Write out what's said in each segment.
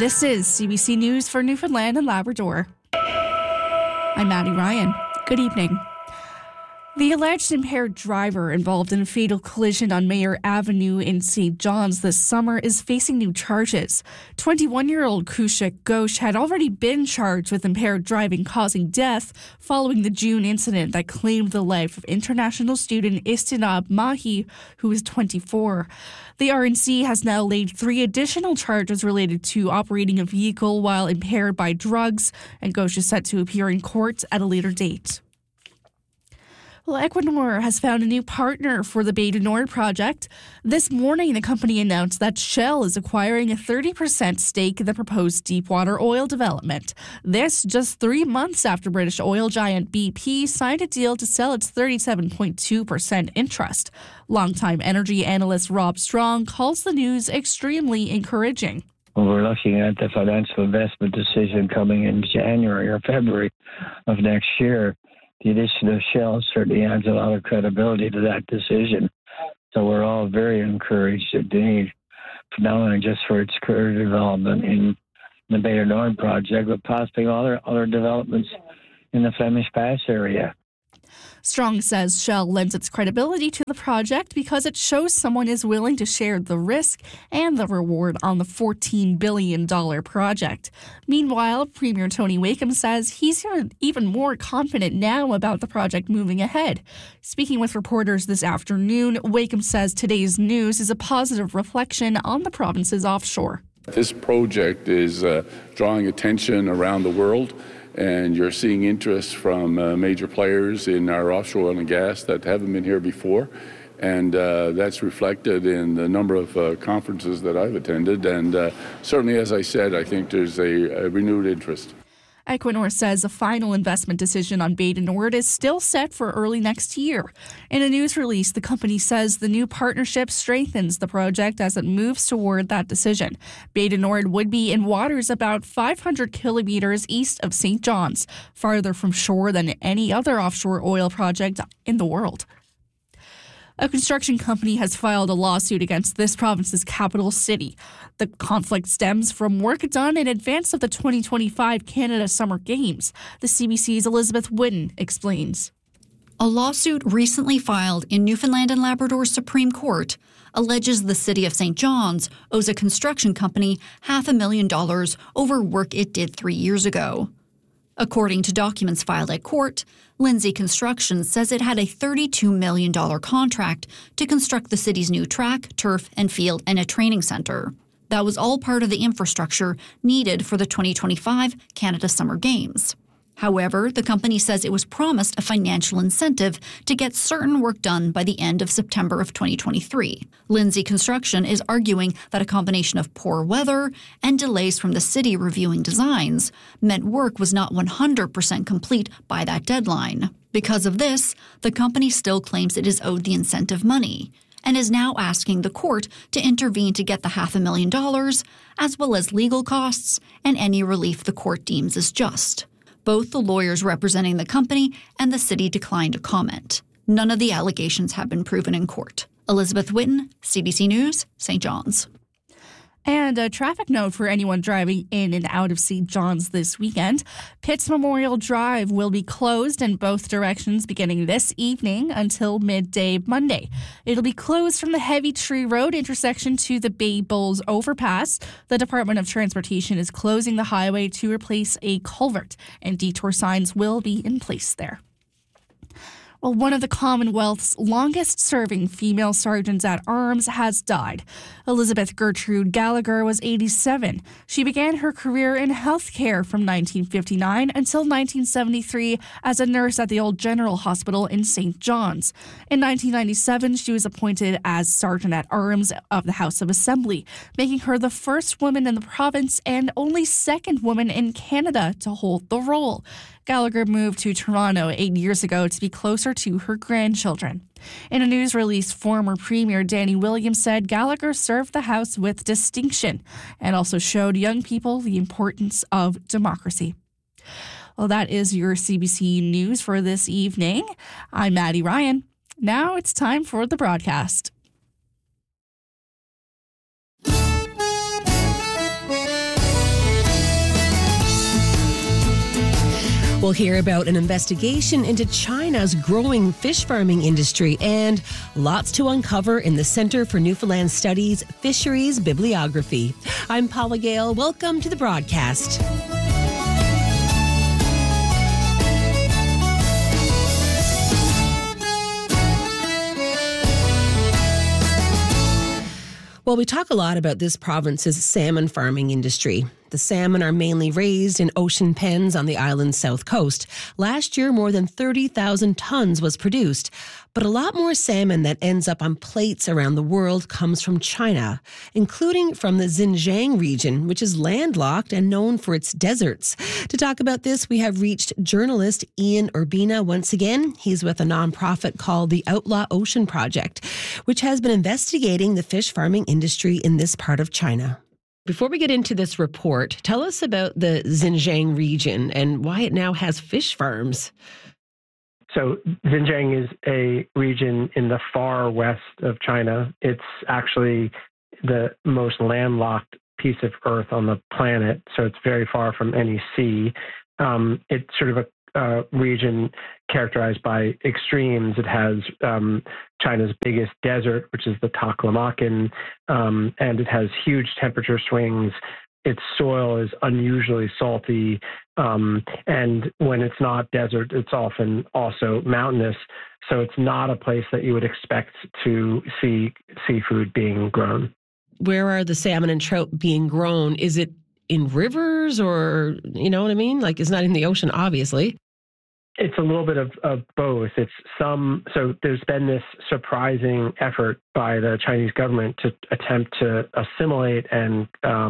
This is CBC News for Newfoundland and Labrador. I'm Maddie Ryan. Good evening. The alleged impaired driver involved in a fatal collision on Mayor Avenue in St. John's this summer is facing new charges. 21-year-old Kushik Ghosh had already been charged with impaired driving causing death following the June incident that claimed the life of international student Istinab Mahi, who was 24. The RNC has now laid 3 additional charges related to operating a vehicle while impaired by drugs, and Ghosh is set to appear in court at a later date. Well, Equinor has found a new partner for the Bay du Nord project. This morning, the company announced that Shell is acquiring a 30% stake in the proposed deepwater oil development. This just 3 months after British oil giant BP signed a deal to sell its 37.2% interest. Longtime energy analyst Rob Strong calls the news extremely encouraging. We're looking at the financial investment decision coming in January or February of next year. The addition of Shell certainly adds a lot of credibility to that decision. So we're all very encouraged indeed, not only just for its current development in the Bay du Nord project, but possibly other developments in the Flemish Pass area. Strong says Shell lends its credibility to the project because it shows someone is willing to share the risk and the reward on the $14 billion project. Meanwhile, Premier Tony Wakeham says he's even more confident now about the project moving ahead. Speaking with reporters this afternoon, Wakeham says today's news is a positive reflection on the province's offshore. This project is drawing attention around the world, and you're seeing interest from major players in our offshore oil and gas that haven't been here before. And that's reflected in the number of conferences that I've attended. And certainly, as I said, I think there's a renewed interest. Equinor says a final investment decision on Bay du Nord is still set for early next year. In a news release, the company says the new partnership strengthens the project as it moves toward that decision. Bay du Nord would be in waters about 500 kilometers east of St. John's, farther from shore than any other offshore oil project in the world. A construction company has filed a lawsuit against this province's capital city. The conflict stems from work done in advance of the 2025 Canada Summer Games. The CBC's Elizabeth Whitten explains. A lawsuit recently filed in Newfoundland and Labrador's Supreme Court alleges the city of St. John's owes a construction company $500,000 over work it did 3 years ago. According to documents filed at court, Lindsay Construction says it had a $32 million contract to construct the city's new track, turf, and field and a training centre. That was all part of the infrastructure needed for the 2025 Canada Summer Games. However, the company says it was promised a financial incentive to get certain work done by the end of September of 2023. Lindsay Construction is arguing that a combination of poor weather and delays from the city reviewing designs meant work was not 100% complete by that deadline. Because of this, the company still claims it is owed the incentive money and is now asking the court to intervene to get the $500,000, as well as legal costs and any relief the court deems is just. Both the lawyers representing the company and the city declined to comment. None of the allegations have been proven in court. Elizabeth Whitten, CBC News, St. John's. And a traffic note for anyone driving in and out of St. John's this weekend. Pitts Memorial Drive will be closed in both directions beginning this evening until midday Monday. It'll be closed from the Heavy Tree Road intersection to the Bay Bulls overpass. The Department of Transportation is closing the highway to replace a culvert, and detour signs will be in place there. Well, one of the Commonwealth's longest-serving female sergeants at arms has died. Elizabeth Gertrude Gallagher was 87. She began her career in healthcare from 1959 until 1973 as a nurse at the Old General Hospital in St. John's. In 1997, she was appointed as Sergeant at Arms of the House of Assembly, making her the first woman in the province and only second woman in Canada to hold the role. Gallagher moved to Toronto 8 years ago to be closer to her grandchildren. In a news release, former Premier Danny Williams said Gallagher served the House with distinction and also showed young people the importance of democracy. Well, that is your CBC News for this evening. I'm Maddie Ryan. Now it's time for the broadcast. We'll hear about an investigation into China's growing fish farming industry and lots to uncover in the Centre for Newfoundland Studies Fisheries Bibliography. I'm Paula Gale. Welcome to the broadcast. Well, we talk a lot about this province's salmon farming industry. The salmon are mainly raised in ocean pens on the island's south coast. Last year, more than 30,000 tons was produced. But a lot more salmon that ends up on plates around the world comes from China, including from the Xinjiang region, which is landlocked and known for its deserts. To talk about this, we have reached journalist Ian Urbina once again. He's with a nonprofit called the Outlaw Ocean Project, which has been investigating the fish farming industry in this part of China. Before we get into this report, tell us about the Xinjiang region and why it now has fish farms. So Xinjiang is a region in the far west of China. It's actually the most landlocked piece of earth on the planet, so it's very far from any sea. It's sort of a region characterized by extremes. It has China's biggest desert, which is the Taklamakan, and it has huge temperature swings. Its soil is unusually salty, and when it's not desert, it's often also mountainous. So it's not a place that you would expect to see seafood being grown. Where are the salmon and trout being grown? Is it in rivers or, you know what I mean? Like, it's not in the ocean, obviously. It's a little bit of both. So there's been this surprising effort by the Chinese government to attempt to assimilate and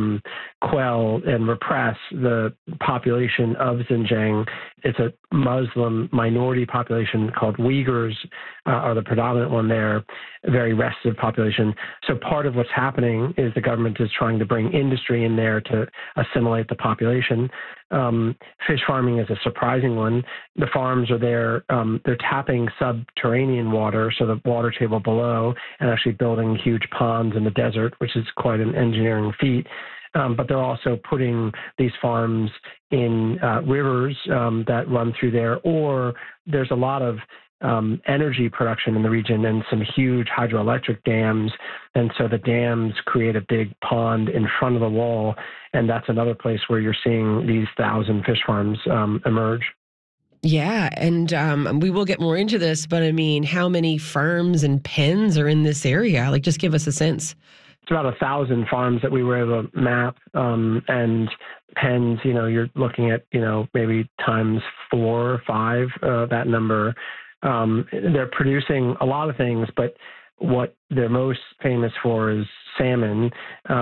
quell and repress the population of Xinjiang. It's a Muslim minority population called Uyghurs, are the predominant one there, a very restive population. So part of what's happening is the government is trying to bring industry in there to assimilate the population. Fish farming is a surprising one. The farms are there. They're tapping subterranean water, so the water table below, and actually building huge ponds in the desert, which is quite an engineering feat. But they're also putting these farms in rivers that run through there, or there's a lot of energy production in the region and some huge hydroelectric dams. And so the dams create a big pond in front of the wall. And that's another place where you're seeing these 1,000 fish farms emerge. Yeah, and we will get more into this, but I mean, how many farms and pens are in this area? Like, just give us a sense. It's about 1,000 farms that we were able to map, and pens, you're looking at, maybe times 4 or 5, that number. They're producing a lot of things, but what they're most famous for is salmon,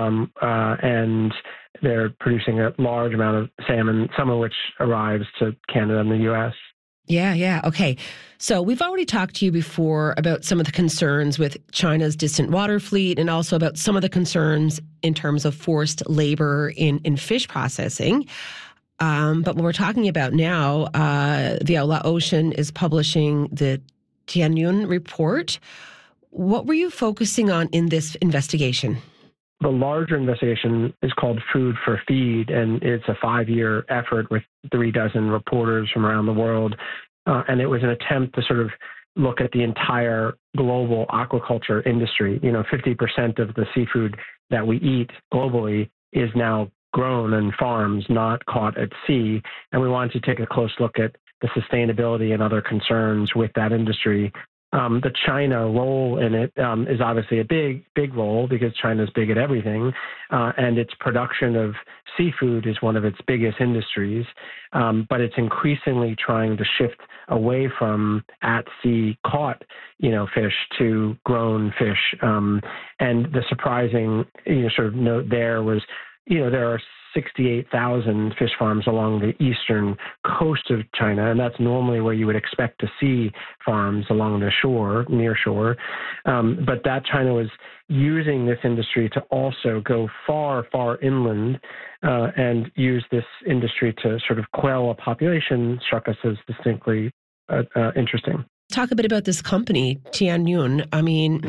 and they're producing a large amount of salmon, some of which arrives to Canada and the U.S. Yeah. Okay. So we've already talked to you before about some of the concerns with China's distant water fleet and also about some of the concerns in terms of forced labor in fish processing. But what we're talking about now, the Outlaw Ocean is publishing the Tianyun report. What were you focusing on in this investigation? The larger investigation is called Food for Feed, and it's a 5-year effort with 36 reporters from around the world. And it was an attempt to sort of look at the entire global aquaculture industry. 50% of the seafood that we eat globally is now grown in farms, not caught at sea. And we wanted to take a close look at the sustainability and other concerns with that industry. The China role in it is obviously a big role because China is big at everything, and its production of seafood is one of its biggest industries. But it's increasingly trying to shift away from at-sea caught, fish to grown fish. And the surprising, sort of note there was, there are 68,000 fish farms along the eastern coast of China, and that's normally where you would expect to see farms along the shore, near shore. But that China was using this industry to also go far, far inland and use this industry to sort of quell a population struck us as distinctly interesting. Talk a bit about this company, Tianyun. I mean,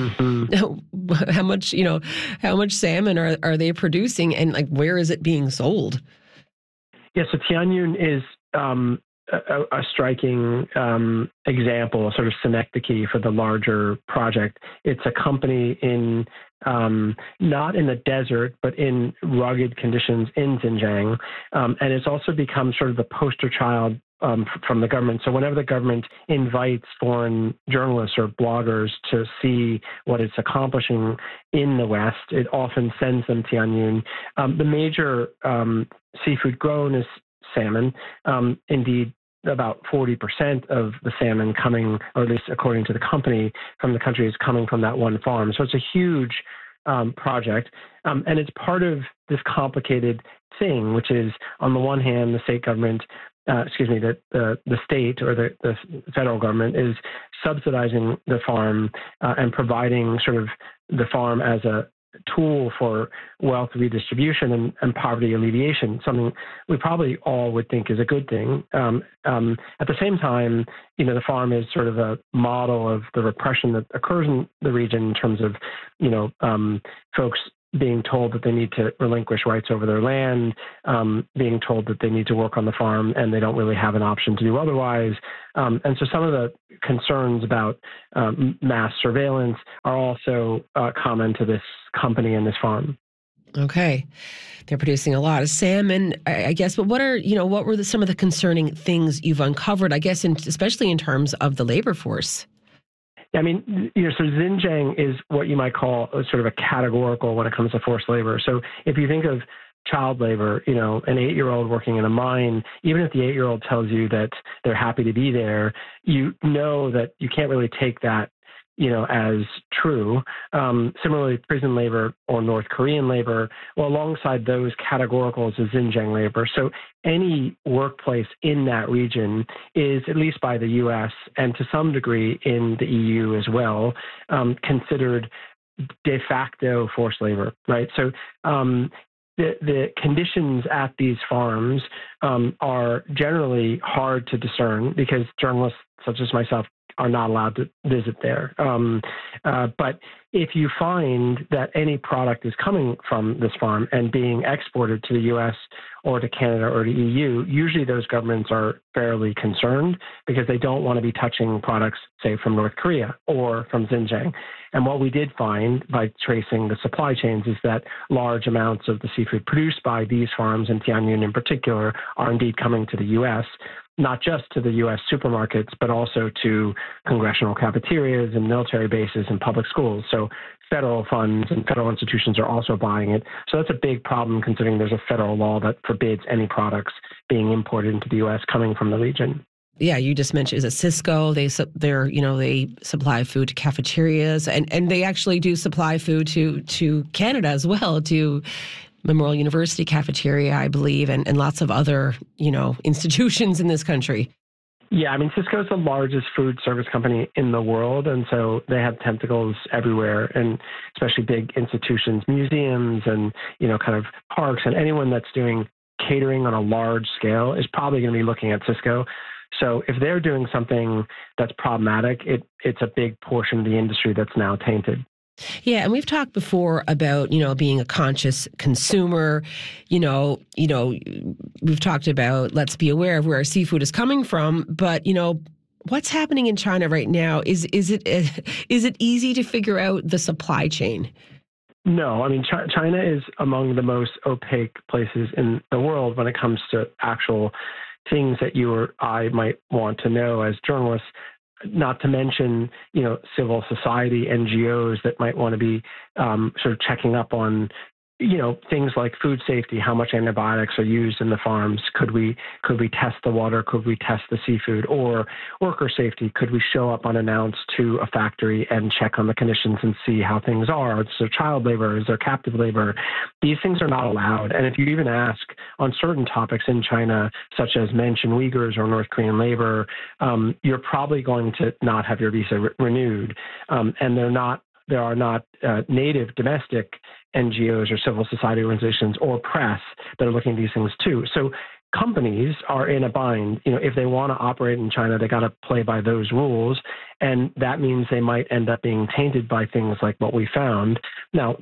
how much salmon are they producing, and where is it being sold? Yeah, so Tianyun is a striking example, sort of synecdoche for the larger project. It's a company in not in the desert, but in rugged conditions in Xinjiang. And it's also become sort of the poster child from the government. So whenever the government invites foreign journalists or bloggers to see what it's accomplishing in the West, it often sends them to Tianyun. The major seafood grown is salmon. Indeed, about 40% of the salmon coming, or at least according to the company, from the country is coming from that one farm. So it's a huge project. And it's part of this complicated thing, which is, on the one hand, the state government, the state or the federal government is subsidizing the farm and providing sort of the farm as a tool for wealth redistribution and poverty alleviation, something we probably all would think is a good thing. At the same time, the farm is sort of a model of the repression that occurs in the region in terms of, folks being told that they need to relinquish rights over their land, being told that they need to work on the farm and they don't really have an option to do otherwise. And so some of the concerns about mass surveillance are also common to this company and this farm. Okay. They're producing a lot of salmon, I guess. But what were some of the concerning things you've uncovered, I guess, especially in terms of the labor force? I mean, so Xinjiang is what you might call sort of a categorical when it comes to forced labor. So if you think of child labor, an 8-year-old working in a mine, even if the 8-year-old tells you that they're happy to be there, you know that you can't really take that, as true. Similarly, prison labor or North Korean labor, well, alongside those categoricals is Xinjiang labor. So any workplace in that region is, at least by the U.S. and to some degree in the EU as well, considered de facto forced labor, right? So the conditions at these farms are generally hard to discern because journalists such as myself are not allowed to visit there. But if you find that any product is coming from this farm and being exported to the U.S. or to Canada or to EU, usually those governments are fairly concerned because they don't want to be touching products, say, from North Korea or from Xinjiang. And what we did find by tracing the supply chains is that large amounts of the seafood produced by these farms, and Tianyun in particular, are indeed coming to the U.S., not just to the U.S. supermarkets, but also to congressional cafeterias and military bases and public schools. So federal funds and federal institutions are also buying it. So that's a big problem considering there's a federal law that forbids any products being imported into the U.S. coming from the region. Yeah, you just mentioned, is it Cisco? They supply food to cafeterias, and they actually do supply food to Canada as well, to Memorial University cafeteria, I believe, and lots of other, institutions in this country. Yeah, I mean, Cisco is the largest food service company in the world, and so they have tentacles everywhere, and especially big institutions, museums, and, kind of parks, and anyone that's doing catering on a large scale is probably going to be looking at Cisco. So if they're doing something that's problematic, it's a big portion of the industry that's now tainted. Yeah, and we've talked before about, being a conscious consumer. We've talked about let's be aware of where our seafood is coming from. But, what's happening in China right now? Is it easy to figure out the supply chain? No, I mean, China is among the most opaque places in the world when it comes to actual things that you or I might want to know as journalists. Not to mention, civil society, NGOs that might want to be sort of checking up on, things like food safety, how much antibiotics are used in the farms. Could we test the water? Could we test the seafood? Or worker safety? Could we show up unannounced to a factory and check on the conditions and see how things are? So child labor, is there captive labor? These things are not allowed. And if you even ask on certain topics in China, such as mention Uyghurs or North Korean labor, you're probably going to not have your visa renewed. And there are not native domestic NGOs or civil society organizations or press that are looking at these things too. So companies are in a bind. If they want to operate in China, they got to play by those rules. And that means they might end up being tainted by things like what we found. Now,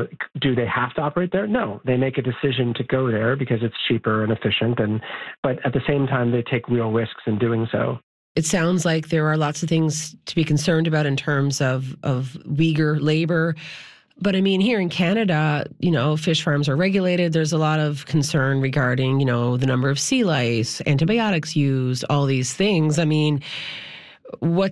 do they have to operate there? No, they make a decision to go there because it's cheaper and efficient. But at the same time, they take real risks in doing so. It sounds like there are lots of things to be concerned about in terms of Uyghur labor. But I mean, here in Canada, fish farms are regulated. There's a lot of concern regarding, the number of sea lice, antibiotics used, all these things. I mean, what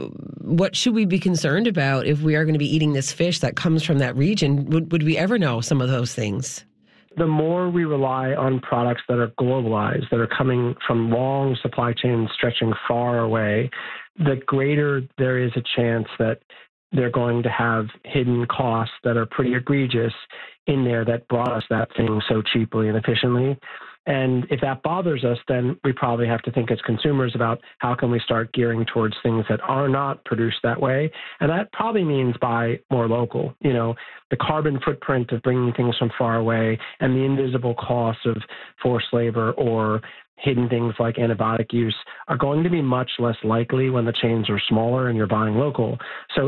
should we be concerned about if we are going to be eating this fish that comes from that region? Would we ever know some of those things? The more we rely on products that are globalized, that are coming from long supply chains stretching far away, the greater there is a chance that they're going to have hidden costs that are pretty egregious in there that brought us that thing so cheaply and efficiently. And if that bothers us, then we probably have to think as consumers about how can we start gearing towards things that are not produced that way. And that probably means buy more local. The carbon footprint of bringing things from far away and the invisible costs of forced labor or hidden things like antibiotic use are going to be much less likely when the chains are smaller and you're buying local. So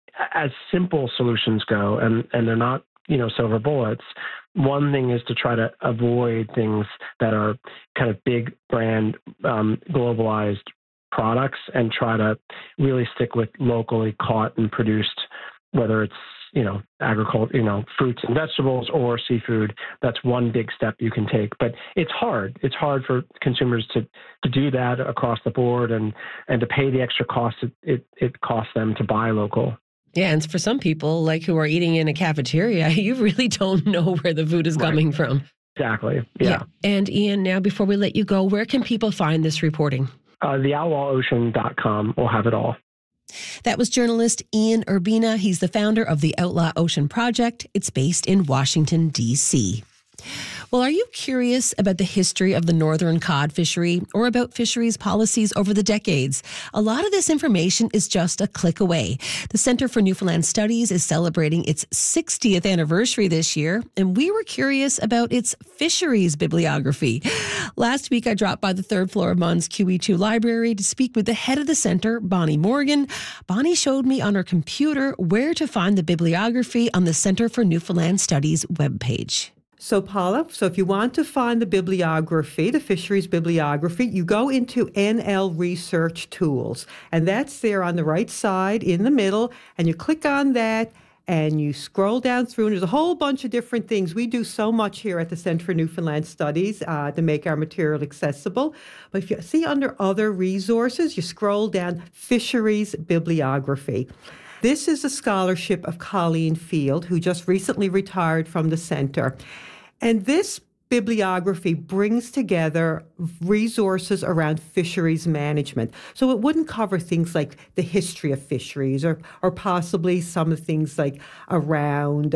as simple solutions go, and they're not, silver bullets, one thing is to try to avoid things that are kind of big brand globalized products and try to really stick with locally caught and produced, whether it's agriculture, fruits and vegetables or seafood. That's one big step you can take. But it's hard. It's hard for consumers to do that across the board and to pay the extra cost it costs them to buy local. Yeah, and for some people, like who are eating in a cafeteria, you really don't know where the food is coming from. Exactly. Yeah. And Ian, now before we let you go, where can people find this reporting? TheOutlawOcean.com will have it all. That was journalist Ian Urbina. He's the founder of the Outlaw Ocean Project. It's based in Washington, D.C. Well, are you curious about the history of the northern cod fishery or about fisheries policies over the decades? A lot of this information is just a click away. The Center for Newfoundland Studies is celebrating its 60th anniversary this year, and we were curious about its fisheries bibliography. Last week, I dropped by the third floor of MUN's QE2 library to speak with the head of the center, Bonnie Morgan. Bonnie showed me on her computer where to find the bibliography on the Center for Newfoundland Studies webpage. So, Paula, if you want to find the bibliography, the fisheries bibliography, you go into NL Research Tools, and that's there on the right side in the middle, and you click on that, and you scroll down through, and there's a whole bunch of different things. We do so much here at the Center for Newfoundland Studies to make our material accessible. But if you see under Other Resources, you scroll down Fisheries Bibliography. This is a scholarship of Colleen Field, who just recently retired from the center. And this bibliography brings together resources around fisheries management. So it wouldn't cover things like the history of fisheries or possibly some of things like around,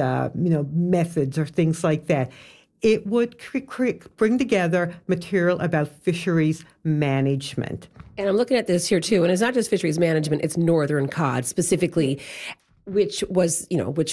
methods or things like that. It would bring together material about fisheries management. And I'm looking at this here too, and it's not just fisheries management, it's northern cod specifically, which was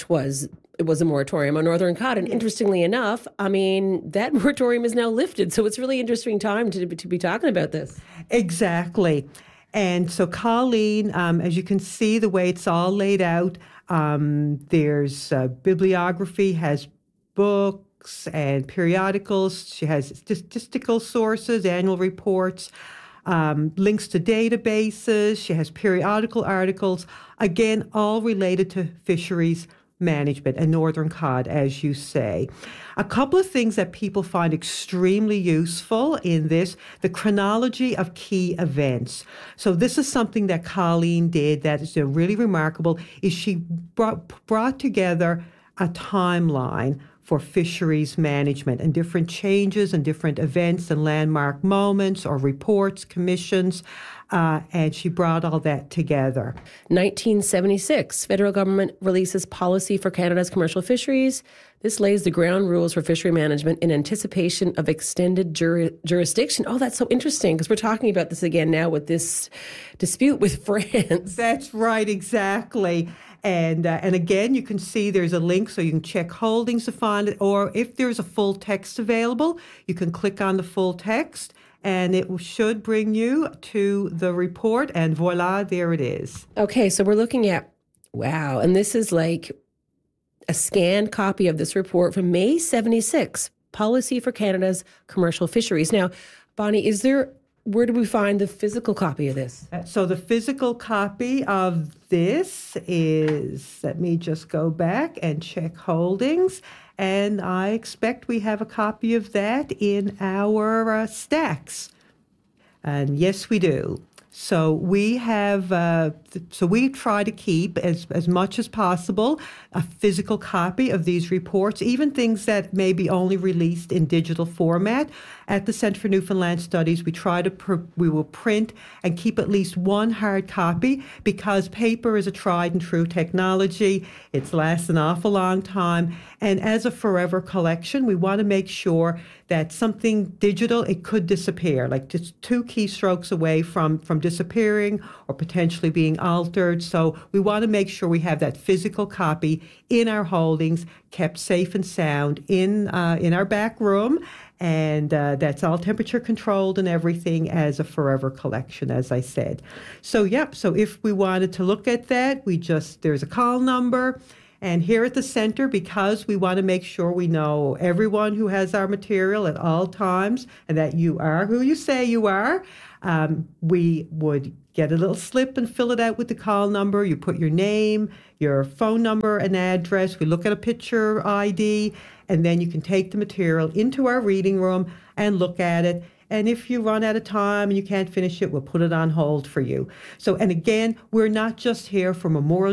a moratorium on northern cod. And interestingly enough, I mean, that moratorium is now lifted. So it's a really interesting time to be talking about this. Exactly. And so Colleen, as you can see, the way it's all laid out, there's bibliography, has books and periodicals. She has statistical sources, annual reports, links to databases. She has periodical articles, again, all related to fisheries management and northern cod, as you say. A couple of things that people find extremely useful in this, the chronology of key events. So this is something that Colleen did that is really remarkable, is she brought together a timeline for fisheries management and different changes and different events and landmark moments or reports, commissions, and she brought all that together. 1976, federal government releases policy for Canada's commercial fisheries. This lays the ground rules for fishery management in anticipation of extended jurisdiction. Oh, that's so interesting, because we're talking about this again now with this dispute with France. That's right, exactly. And again, you can see there's a link so you can check holdings to find it. Or if there's a full text available, you can click on the full text and it should bring you to the report. And voila, there it is. Okay, so we're looking at, wow, and this is like a scanned copy of this report from May 76, Policy for Canada's Commercial Fisheries. Now, Bonnie, where do we find the physical copy of this? So the physical copy of this is, let me just go back and check holdings. And I expect we have a copy of that in our stacks. And yes, we do. So we have, so we try to keep as much as possible a physical copy of these reports, even things that may be only released in digital format. At the Centre for Newfoundland Studies, we will print and keep at least one hard copy because paper is a tried and true technology. It lasts an awful long time. And as a forever collection, we want to make sure that something digital, it could disappear, like just 2 keystrokes away from disappearing or potentially being altered. So we want to make sure we have that physical copy in our holdings, kept safe and sound in our back room. And that's all temperature controlled and everything as a forever collection, as I said. So, so if we wanted to look at that, there's a call number. And here at the center, because we want to make sure we know everyone who has our material at all times and that you are who you say you are, we would get a little slip and fill it out with the call number. You put your name, your phone number, and address. We look at a picture ID, and then you can take the material into our reading room and look at it. And if you run out of time and you can't finish it, we'll put it on hold for you. So, and again, we're not just here for Memorial